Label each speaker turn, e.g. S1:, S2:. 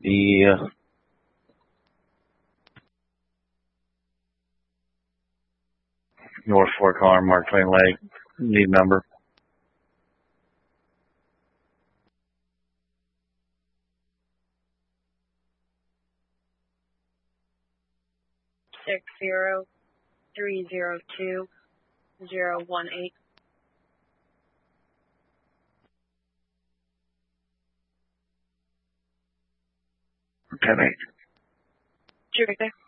S1: The North Fork Arm, Mark Twain Lake, need number.
S2: Six 302-018.
S1: Okay, mate.
S2: Sure, Victor.